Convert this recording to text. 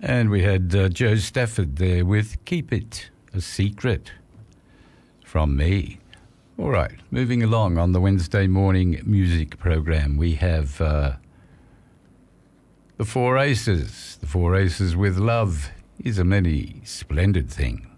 And we had Joe Stafford there with Keep It a Secret from me. All right, moving along on the Wednesday morning music program, we have the Four Aces. The Four Aces with Love is a Many Splendid Thing.